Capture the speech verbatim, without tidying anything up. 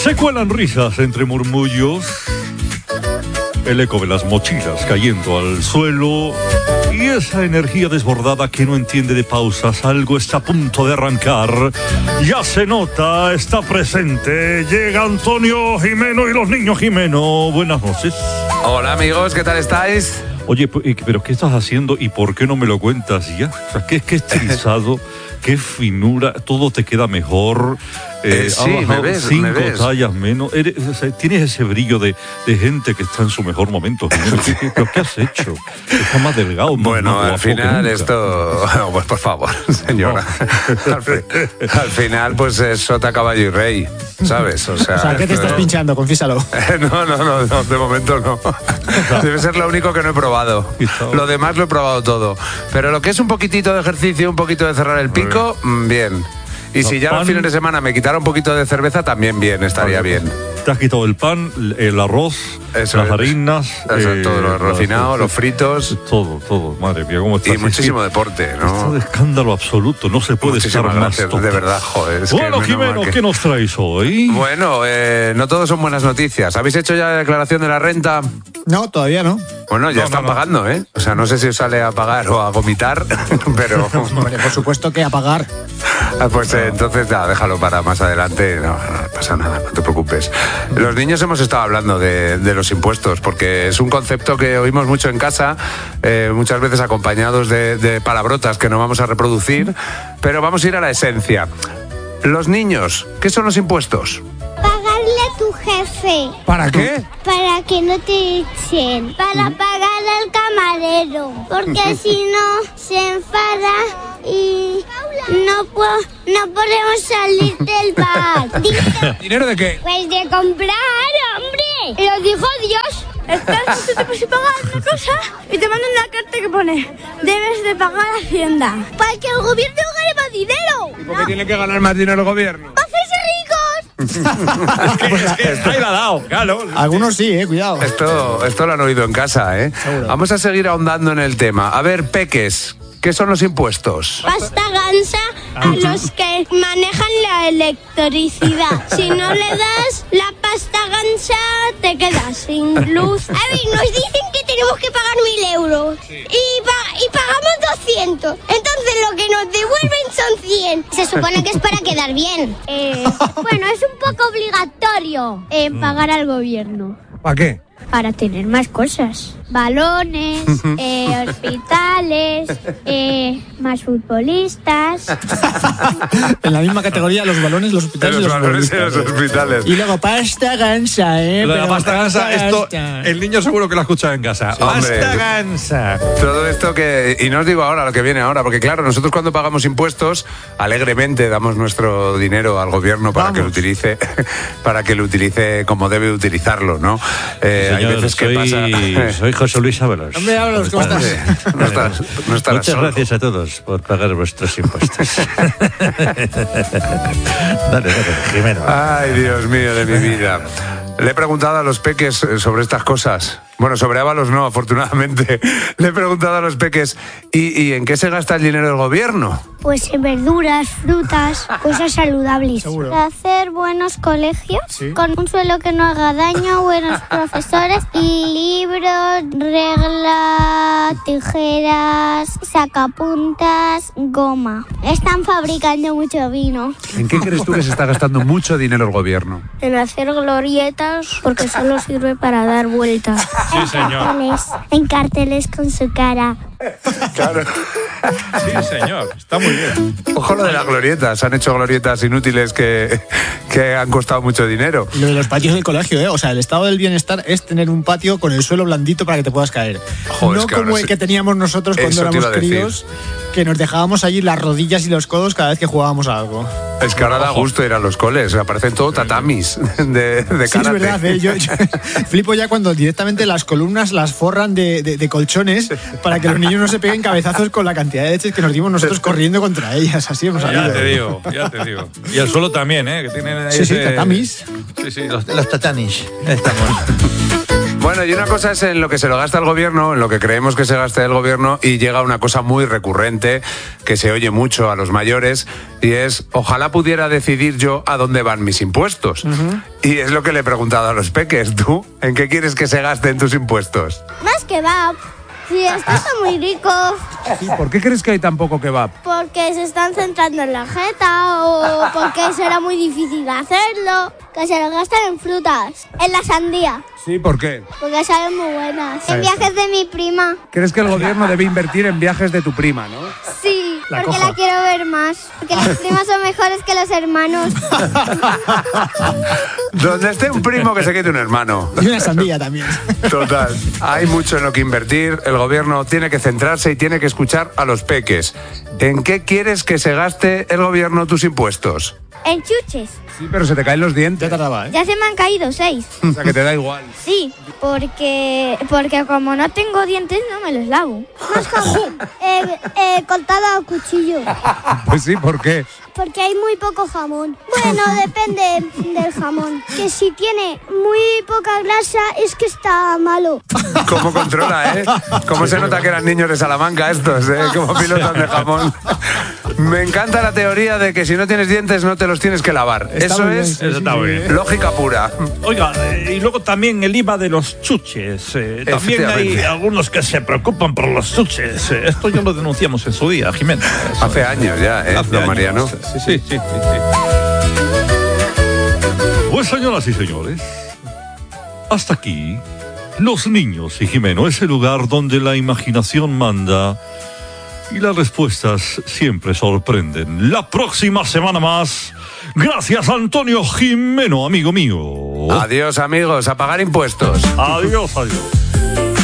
Se cuelan risas entre murmullos, el eco de las mochilas cayendo al suelo y esa energía desbordada que no entiende de pausas. Algo está a punto de arrancar. Ya se nota, está presente. Llega Antonio Gimeno y los niños Gimeno. Buenas noches. Hola amigos, ¿qué tal estáis? Oye, pero ¿qué estás haciendo y por qué no me lo cuentas ya? O sea, qué, qué estilizado, qué finura, todo te queda mejor. Eh, eh, sí, me ves, cinco me ves. tallas menos. Eres, o sea, tienes ese brillo de, de gente que está en su mejor momento. ¿Qué, qué, qué has hecho? Está más delgado. Más, bueno, más al final esto... Pues por favor, señora. No. Al, fi... al final, pues es sota, caballo y rey, ¿sabes? O sea, o sea ¿qué te esto... estás pinchando? Confísalo. no, no, no, no, de momento no. Debe ser lo único que no he probado. Lo demás lo he probado todo. Pero lo que es un poquitito de ejercicio, un poquito de cerrar el pico, bien. Y si ya los fines de semana me quitara un poquito de cerveza, también bien, estaría bien. Te has quitado el pan, el arroz, eso las es. harinas. Eso, eh, todo lo refinado, los fritos. Todo, todo, madre mía, cómo estás. Y muchísimo es deporte, ¿no? Está de escándalo absoluto, no se puede Muchísimas estar más gracias, top. de verdad, joder. Es bueno, que Jimeno, que... ¿qué nos traes hoy? Bueno, eh, no todos son buenas noticias. ¿Habéis hecho ya la declaración de la renta? No, todavía no. Bueno, ya no, están no, no. pagando, ¿eh? O sea, no sé si os sale a pagar o a vomitar, pero... Hombre, por supuesto que a pagar. Pues eh, entonces, ya, déjalo para más adelante. No, no pasa nada, no te preocupes. Los niños hemos estado hablando de, de los impuestos, porque es un concepto que oímos mucho en casa, eh, muchas veces acompañados de, de palabrotas que no vamos a reproducir, pero vamos a ir a la esencia. Los niños, ¿qué son los impuestos? Pagarle a tu jefe. ¿Para qué? Para que no te echen. Para pagar al camarero. Porque si no, se enfada y no, po no podemos salir del bar. ¿Dinero de qué? Pues de comprar, hombre. Lo dijo Dios. Estás, tú te puedes pagar una cosa y te mandan una carta que pone: debes de pagar a Hacienda. Para que el gobierno gane más dinero. ¿Y por qué no. tiene que ganar más dinero el gobierno? ¡Para hacerse ricos! es que, es que ahí la ha dado, claro. Algunos sí, eh, cuidado. Esto, esto lo han oído en casa, ¿eh? Seguro. Vamos a seguir ahondando en el tema. A ver, peques, ¿qué son los impuestos? Pasta gansa a los que manejan la electricidad. Si no le das la pasta gansa, te quedas sin luz. A ver, nos dicen que tenemos que pagar mil euros sí. y, pa y pagamos doscientos. Entonces lo que nos devuelven son cien. Se supone que es para quedar bien. Eh, bueno, es un poco obligatorio eh, pagar al gobierno. ¿Para qué? Para tener más cosas. Balones, eh, hospitales, eh, más futbolistas. En la misma categoría, los balones, los hospitales los y los balones y los hospitales. Y luego pasta gansa, ¿eh? Lo de la Pero pasta gansa, esto, el niño seguro que lo ha escuchado en casa. Sí, hombre, pasta gansa. Todo esto que... Y no os digo ahora lo que viene ahora, porque claro, nosotros cuando pagamos impuestos, alegremente damos nuestro dinero al gobierno para Vamos. que lo utilice para que lo utilice como debe utilizarlo, ¿no? Eh, Señor, hay veces que soy, pasa... soy José Luis Ábalos. Hombre, Ábalos, ¿cómo estás? No estás, no estarás Muchas solo. gracias a todos por pagar vuestros impuestos. dale, dale, Jimeno. Ay, Dios mío de mi vida. Le he preguntado a los peques sobre estas cosas. Bueno, sobre Ábalos no, afortunadamente. Le he preguntado a los peques, ¿y, y en qué se gasta el dinero del gobierno? Pues en verduras, frutas, cosas saludables. Seguro. Para hacer buenos colegios, Sí. con un suelo que no haga daño, buenos profesores, libros, reglas, tijeras, sacapuntas, goma. Están fabricando mucho vino. ¿En qué crees tú que se está gastando mucho dinero el gobierno? En hacer glorietas, porque solo sirve para dar vueltas. Sí, señor. Carteles, en carteles con su cara. Claro. Sí, señor. Está muy bien. Ojo lo de las glorietas. Han hecho glorietas inútiles que, que han costado mucho dinero. Y lo de los patios del colegio, ¿eh? O sea, el estado del bienestar es tener un patio con el suelo blandito para que te puedas caer. Joder, no es que como ahora el sí. que teníamos nosotros cuando Eso te éramos iba a decir. críos, que nos dejábamos allí las rodillas y los codos cada vez que jugábamos a algo. Es que ahora da gusto ir a los coles. Aparecen todo tatamis de, de Sí, es karate. verdad, ¿eh? yo, yo flipo ya cuando directamente las columnas las forran de, de, de colchones para que los niños no se peguen cabezazos con la cantidad de leches que nos dimos nosotros corriendo contra ellas. Así hemos salido. Ya te digo, ya te digo. Y el suelo también, ¿eh? Que tienen ahí Sí, sí, ese- tatamis. Sí, sí, los, los tatamis. Estamos. Bueno, y una cosa es en lo que se lo gasta el gobierno, en lo que creemos que se gasta el gobierno, y llega una cosa muy recurrente que se oye mucho a los mayores, y es, ojalá pudiera decidir yo a dónde van mis impuestos. Uh-huh. Y es lo que le he preguntado a los peques. ¿Tú en qué quieres que se gasten tus impuestos? Más kebab. Sí, esto está muy rico. ¿Y por qué crees que hay tan poco kebab? Porque se están centrando en la jeta o porque será muy difícil hacerlo. Que se lo gastan en frutas. En la sandía. Sí, ¿por qué? Porque saben muy buenas. En viajes de mi prima. ¿Crees que el gobierno debe invertir en viajes de tu prima, no? Sí, La porque cojo. la quiero ver más. Porque las primas son mejores que los hermanos. Donde esté un primo, que se quede un hermano. Y una sandía también. Total. Hay mucho en lo que invertir. El gobierno tiene que centrarse y tiene que escuchar a los peques. ¿En qué quieres que se gaste el gobierno tus impuestos? En chuches. Sí, pero se te caen los dientes. Ya tardaba, ¿eh? Ya se me han caído seis. O sea, que te da igual. Sí, porque porque como no tengo dientes no me los lavo. Más jamón. eh, eh, cortado a cuchillo. Pues sí, ¿por qué? Porque hay muy poco jamón. Bueno, depende del jamón. Que si tiene muy poca grasa es que está malo. ¿Cómo controla, eh? ¿Cómo se nota que eran niños de Salamanca estos, eh? Como pilotos de jamón. Me encanta la teoría de que si no tienes dientes no te los tienes que lavar. Está Eso muy bien, es sí, sí, Eso está sí. muy bien. lógica pura. Oiga, eh, y luego también el I V A de los chuches. Eh, también hay Efectivamente. algunos que se preocupan por los chuches. Eh, esto ya lo denunciamos en su día, Jimena. Eso. Hace años ya, ¿eh? Hace Don años. Mariano. Sí, sí, sí, sí, sí. Pues señoras y señores, hasta aquí Los Niños y Jimeno, ese lugar donde la imaginación manda y las respuestas siempre sorprenden. La próxima semana más. Gracias, Antonio Jimeno, amigo mío. Adiós, amigos. A pagar impuestos. Adiós, adiós.